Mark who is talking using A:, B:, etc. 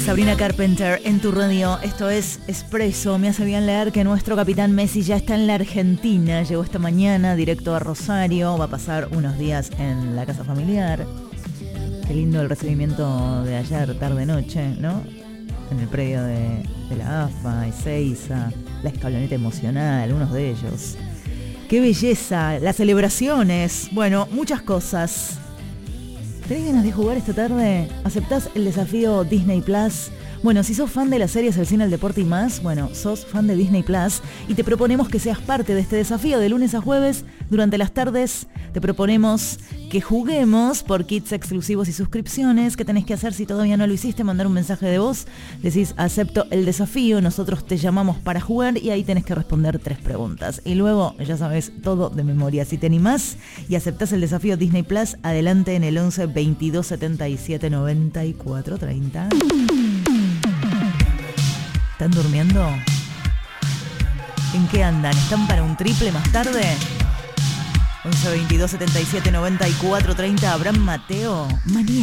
A: Sabrina Carpenter en tu radio. Esto es Expreso. Me hace bien leer que nuestro capitán Messi ya está en la Argentina. Llegó esta mañana directo a Rosario. Va a pasar unos días en la casa familiar. Qué lindo el recibimiento de ayer, tarde-noche, ¿no? En el predio de la AFA, Ezeiza, la escaloneta emocional, unos de ellos. ¡Qué belleza! Las celebraciones. Bueno, muchas cosas. ¿Tenés ganas de jugar esta tarde? ¿Aceptás el desafío Disney Plus? Bueno, si sos fan de las series, el cine, el deporte y más, bueno, sos fan de Disney Plus y te proponemos que seas parte de este desafío de lunes a jueves. Durante las tardes te proponemos que juguemos por kits exclusivos y suscripciones. ¿Qué tenés que hacer si todavía no lo hiciste? Mandar un mensaje de voz, decís acepto el desafío, nosotros te llamamos para jugar y ahí tenés que responder 3 preguntas. Y luego ya sabes todo de memoria. Si te animás y aceptás el desafío Disney Plus, adelante en el 11 22 77 94 30. ¿Están durmiendo? ¿En qué andan? ¿Están para un triple más tarde? 11 22 77 94 30. Abraham Mateo. Manía.